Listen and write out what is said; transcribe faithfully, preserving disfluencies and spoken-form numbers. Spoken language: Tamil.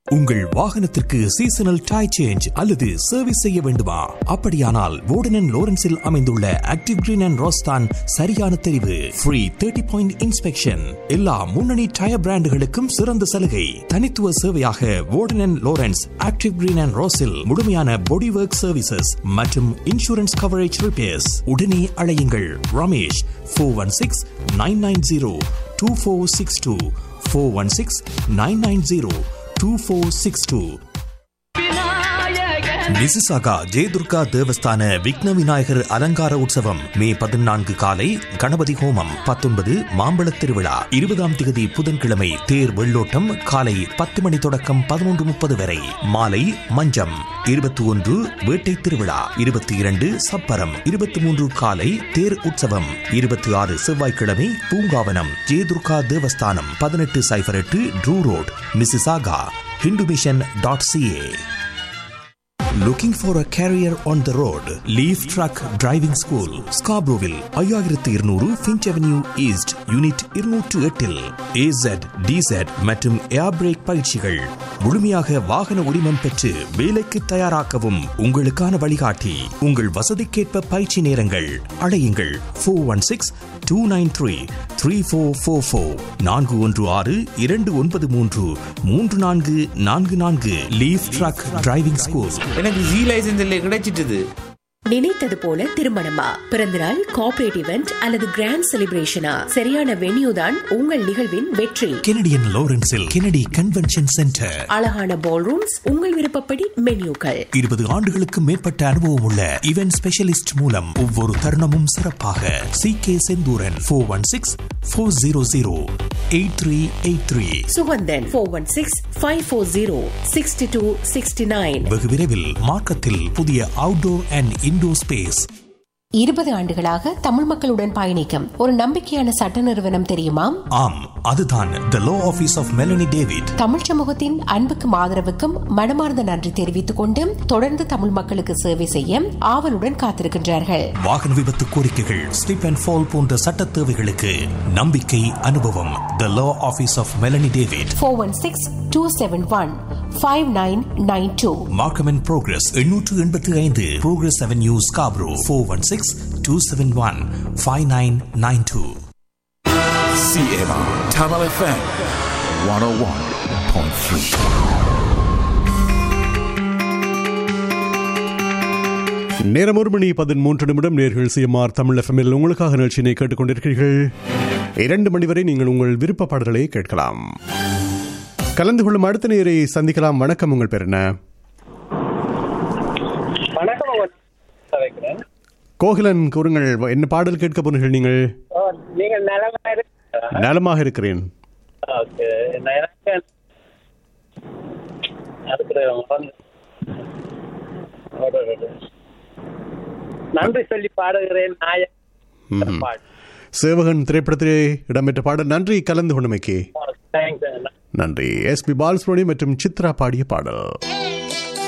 உங்கள் வாகனத்திற்கு சீசனல் டயர் சேஞ்ச் அல்லது சர்வீஸ் செய்ய வேண்டுமா? அப்படியானால் வோர்டன் அண்ட் லோரன்ஸில் அமைந்துள்ள ஆக்டிவ் கிரீன் அண்ட் ரோஸ்தான் சரியான தெரிவு. ஃப்ரீ தேர்ட்டி பாயிண்ட் இன்ஸ்பெக்ஷன், எல்லா முன்னணி டயர் பிராண்டுகளுக்கும் சிறந்த சலுகை. தனித்துவ சேவையாக வோர்டன் and Lawrence active green and ரோஸில் முழுமையான பாடி ஒர்க் சர்வீசஸ் மற்றும் இன்சூரன்ஸ் கவரேஜ் ரிப்பேர்ஸ். உடனே அழையுங்கள் Ramesh four one six nine nine zero two four six two four one six nine nine zero two four six two. Mississauga Jayadurga தேவஸ்தான விக்ன விநாயகர் அலங்கார உற்சவம் மே பதினான்கு காலை கணபதி ஹோமம், பத்தொன்பது மாம்பழ திருவிழா, இருபதாம் திகதி புதன்கிழமை தேர் வெள்ளோட்டம் காலை பத்து மணி தொடக்கம் பதினொன்று முப்பது வரை. மாலை மஞ்சம், இருபத்தி ஒன்று வேட்டை திருவிழா, இருபத்தி இரண்டு சப்பரம், இருபத்தி மூன்று காலை தேர் உற்சவம், இருபத்தி ஆறு செவ்வாய்க்கிழமை பூங்காவனம் ஜெயதுர்கா தேவஸ்தானம், பதினெட்டு சைபர் எட்டு true road, Mississauga. Hindu mission dot CA. Looking for a career on the road? Leaf Truck Driving School, Scarboroughville, ஐயாயிரத்து இருநூறு Finch Avenue East, Unit இருநூற்று எட்டில் A Z, D Z மற்றும் ஏர் பிரேக் பயிற்சிகள். முழுமையாக வாகன உரிமம் பெற்று வேலைக்கு தயாராக்கவும் உங்களுக்கான வழிகாட்டி. உங்கள் வசதிக்கேற்ப பயிற்சி நேரங்கள். அழையுங்கள் four one six two nine three three four four four, நான்கு ஒன்று ஆறு இரண்டு ஒன்பது மூன்று மூன்று நான்கு நான்கு நான்கு. Leaf drug driving school. எனக்கு ஜி லைசன்ஸ் இல்லை கிடைச்சிட்டது. நினைத்தது போல திருமணமா, பிறந்தநாள், கார்ப்பரேட் இவெண்ட் அல்லது கிராண்ட் செலிப்ரேஷனா, சரியான வென்யூ தான் உங்கள் நிகழ்வின் வெற்றி. Canadian லாரன்ஸில் Kennedy convention centre. அழகான பால் ரூம்ஸ், உங்கள் விருப்பப்படி மென்யூக்கள். இருபது ஆண்டுகளுக்கு மேற்பட்ட அனுபவம் உள்ள இவென்ட் ஸ்பெஷலிஸ்ட் மூலம் ஒவ்வொரு தருணமும் சிறப்பாக. C K Senthuran four one six four zero zero eight three eight three. Suganthan four one six five four zero sixty two sixty nine. வெகு விரைவில் மார்க்கத்தில் புதிய அவுட்டோர் அண்ட் இன்டோர் ஸ்பேஸ். இருபது ஆண்டுகளாக தமிழ் மக்களுடன் பயணிக்கும் ஒரு நம்பிக்கையான சட்ட நிறுவனம் தெரியுமா? ஆம், அதுதான் தி லா office of Melanie David. Tamil சமூகத்தின் அன்புக்கும் ஆதரவுக்கும் மனமார்ந்த நன்றி தெரிவித்துக் கொண்டு தொடர்ந்து தமிழ் மக்களுக்கு சேவை செய்ய ஆவலுடன் காத்திருக்கின்றார்கள். வாகன விபத்து கோரிக்கைகள், ஸ்லிப் அண்ட் ஃபால் போன்ற சட்ட தேவைகளுக்கு நம்பிக்கை, அனுபவம். தி லா office of Melanie David. Four one six two seven one five nine nine two. Markham and progress, எண்ணூற்று எண்பத்தி ஐந்து progress avenue, Scarborough. Four one six two seven one five nine nine two. C M R Tamil F M one oh one point three. நேரம் ஒரு மணி பதிமூன்று நிமிடம். நேர்கள் சிஎம்ஆர் தமிழ் எஃப்எம்மில் உங்களுக்காக நிகழ்ச்சியினை கேட்டுக்கொண்டிருக்கிறீர்கள். இரண்டு மணி வரை நீங்கள் உங்கள் விருப்ப பாடல்களை கேட்கலாம். கலந்து கொள்ளும் அடுத்த நேரை சந்திக்கலாம். வணக்கம், உங்கள் பேர் என்ன? கோகிலன், கூறுங்கள், என்ன பாடல் கேட்க போனீர்கள் நீங்கள்? நலமாக இருக்கிறேன். நன்றி சொல்லி பாடுகிறேன். சேவகன் திரைப்படத்திலே இடம்பெற்ற பாடல். நன்றி கலந்து கொண்டமைக்கு. நன்றி. எஸ் பி பாலசுப்ரமணியம் மற்றும் சித்ரா பாடிய பாடல்.